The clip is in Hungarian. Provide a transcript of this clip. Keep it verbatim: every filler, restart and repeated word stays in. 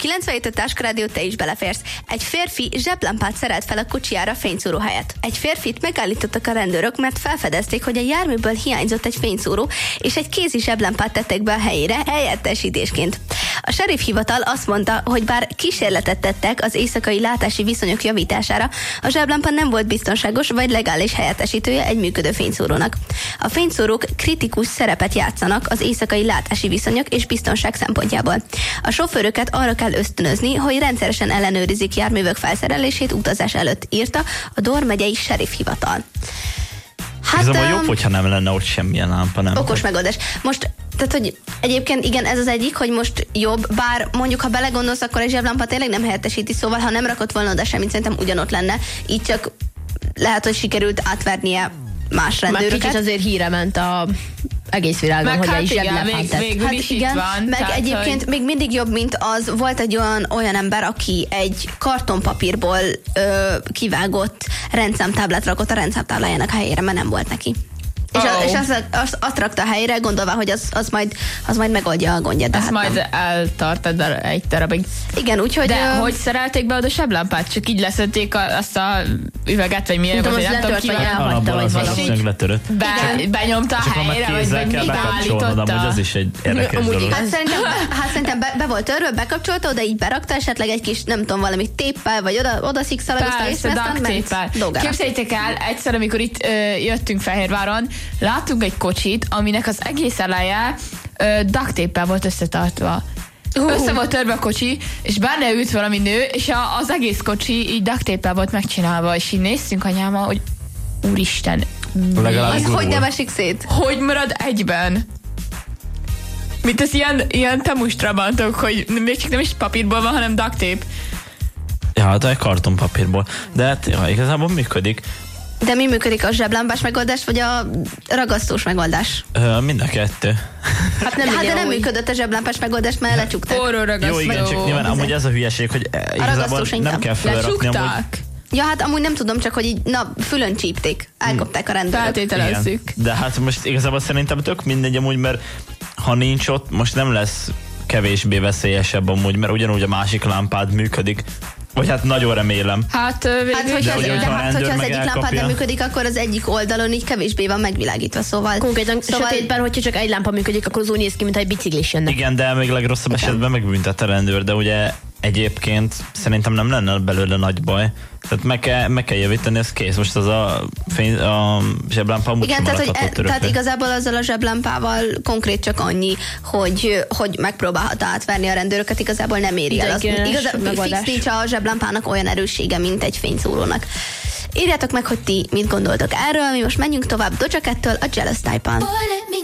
kilencvenhét Táskarádió, te is beleférsz. Egy férfi zseblámpát szerelt fel a kocsijára fényszóró helyett. Egy férfit megállítottak a rendőrök, mert felfedezték, hogy a járműből hiányzott egy fényszóró, és egy kézi zseblámpát tettek be a helyére helyettesítésként. A sheriff hivatal azt mondta, hogy bár kísérletet tettek az éjszakai látási viszonyok javítására, a zseblámpa nem volt biztonságos vagy legális helyettesítője egy működő fényszórónak. A fényszórók kritikus szerepet játszanak az éjszakai látási viszonyok és biztonság szempontjából. A sofőröket arra kell ösztönözni, hogy rendszeresen ellenőrizik járművek felszerelését utazás előtt, írta a Dor megyei sheriff hivatal. Hát, ez um, jobb, hogyha nem lenne ott semmilyen lámpa, nem? Okos megoldás. Most, tehát, hogy egyébként igen, ez az egyik, hogy most jobb, bár mondjuk, ha belegondolsz, akkor egy zseblámpa tényleg nem helyettesíti, szóval ha nem rakott volna oda semmit, szerintem ugyanott lenne. Így csak lehet, hogy sikerült átvernie más rendőröket. Már kicsit azért híre ment a egész világon, meg hogy hát egy zseblámpát tett. Hát igen, van, meg tehát, egyébként hogy... még mindig jobb, mint az, volt egy olyan, olyan ember, aki egy kartonpapírból ö, kivágott rendszámtáblát rakott a rendszámtáblájának helyére, mert nem volt neki. És, oh. a, és azt, azt, azt rakta a helyre, gondolva, hogy az, az, majd, az majd megoldja a gondját. Ez hát majd nem. eltart egy darabig. Igen, úgyhogy... De ö... hogy szerelték be oda zseblámpát? Csak így leszötték a, azt a üveget, vagy milyen, vagy nem tudom, ki elhagyta, vagy valami. Letörött. Be, benyomta a helyre, vagy meg beállította. Hogy az is egy érdekes dolog. Hát szerintem, hát szerintem be, be volt törve, bekapcsolta, oda így berakta, esetleg egy kis, nem tudom, valami téppel, vagy oda, oda szikszalagozta, és aztán ment. Képzeljétek el, egyszer, amikor itt ö, jöttünk Fehérváron, láttunk egy kocsit, aminek az egész eleje ö, duct tape-el volt összetartva. Uh. Össze volt törve a kocsi, és benne ült valami nő, és a, az egész kocsi így duct tape-el volt megcsinálva, és így néztünk anyámmal, hogy úristen, az hogy nem esik szét? Hogy marad egyben? Mint az ilyen, ilyen temustrabantok, hogy még csak nem is papírból van, hanem duct tape. Ja, de kartonpapírból. De hát ja, igazából működik. De mi működik, a zseblámpás megoldás, vagy a ragasztós megoldás? Ö, mind a kettő. Hát, nem hát de nem úgy. Működött a zseblámpás megoldás, mert lecsukták. Forró ragasztó. Jó, igen, csak nyilván amúgy ez a hülyeség, hogy igazából nem kell felrakni. Amúgy... Ja, hát amúgy nem tudom, csak hogy így, na, fülön csípték. Elkapták a rendőrök. Feltételezzük. De hát most igazából szerintem tök mindegy amúgy, mert ha nincs ott, most nem lesz kevésbé veszélyesebb amúgy, mert ugyanúgy a másik lámpád működik. Vagy hát nagyon remélem. Hát, végül, hát hogyha, de, az, de ha hát, hogyha az egyik elkapja. lámpád nem működik, akkor az egyik oldalon így kevésbé van megvilágítva, szóval... Konkrétan szóval... sötétben, hogyha csak egy lámpa működik, akkor az úgy néz ki, mint egy biciklis jönne. Igen, de még legrosszabb okay. esetben megbüntet a rendőr, de ugye egyébként szerintem nem lenne belőle nagy baj. Tehát meg kell, meg kell javítani, ez kész. Most az a, fény, a zseblámpa amúgy igen, tehát, hogy, e, tehát igazából azzal a zseblámpával konkrét csak annyi, hogy, hogy megpróbálhat átverni a rendőröket, igazából nem éri el. Igazából fix nincs a zseblámpának olyan erőssége, mint egy fényszórónak. Írjátok meg, hogy ti mit gondoltok erről, mi most menjünk tovább Doja Cat-től a Jealous Type-on.